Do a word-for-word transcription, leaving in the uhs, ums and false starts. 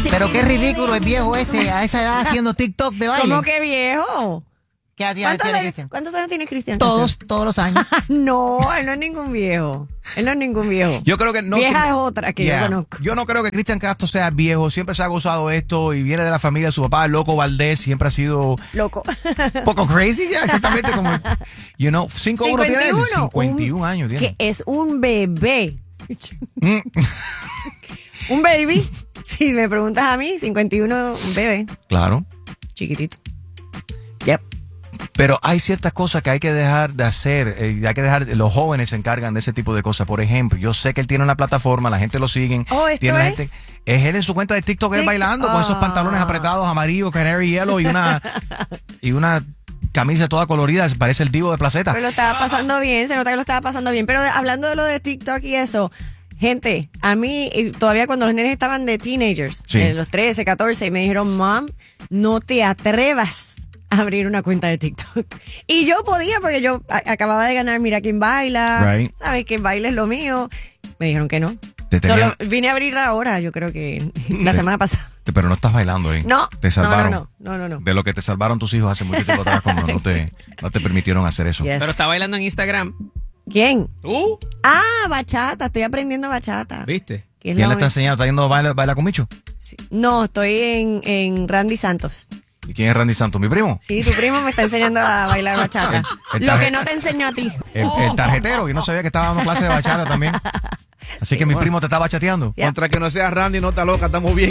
Pero qué ridículo el viejo este a esa edad haciendo TikTok de baile. ¿Cómo que viejo? ¿Qué edad ¿Cuántos, tiene años, Cristian? ¿Cuántos años tiene Cristian? Todos, todos los años. No, él no es ningún viejo. Él no es ningún viejo. Yo creo que no. Vieja que, es otra que yeah, yo conozco. Yo no creo que Cristian Castro sea viejo. Siempre se ha gozado esto y viene de la familia de su papá, Loco Valdés. Siempre ha sido Loco. un poco crazy, ya, exactamente como. You know, cinco uno tiene él. cincuenta y uno un, años tiene. Que es un bebé. Mm. Un baby. Si me preguntas a mí, cincuenta y uno, un bebé. Claro. Chiquitito. Yep. Pero hay ciertas cosas que hay que dejar de hacer, eh, hay que dejar, los jóvenes se encargan de ese tipo de cosas. Por ejemplo, yo sé que él tiene una plataforma, la gente lo sigue. Oh, ¿esto tiene la es? gente, es él en su cuenta de TikTok, él Tik- bailando con esos oh. pantalones apretados, amarillos, canary yellow y una, y una camisa toda colorida, parece el divo de Placeta. Pero lo estaba pasando bien, se nota que lo estaba pasando bien. Pero de- hablando de lo de TikTok y eso, gente, a mí, y todavía cuando los nenes estaban de teenagers, Sí. eh, los trece, catorce, me dijeron, Mom, no te atrevas a abrir una cuenta de TikTok. Y yo podía, porque yo a- acababa de ganar Mira Quién Baila, Right. ¿sabes? Que baile es lo mío. Me dijeron que no. Te tenían- Solo vine a abrir ahora, yo creo que la semana pasada. Pero no estás bailando, ¿eh? No, Te salvaron. no, no, no, no, no. De lo que te salvaron tus hijos hace mucho tiempo atrás, como no te, no te permitieron hacer eso. Yes. Pero está bailando en Instagram. ¿Quién? ¿Tú? Ah, bachata, estoy aprendiendo bachata. ¿Viste? Que es ¿Quién lo le está mi- enseñando? ¿Está yendo a baila, baila con Micho? Sí. No, estoy en, en Randy Santos. ¿Y quién es Randy Santos? ¿Mi primo? Sí, tu primo me está enseñando a bailar bachata. El- el Lo tarje- que no te enseñó a ti. El, el tarjetero. Yo no sabía que estaba dando clases de bachata también. Así que mi primo te está bachateando. Ya. Contra que no sea Randy, no está loca, estamos bien.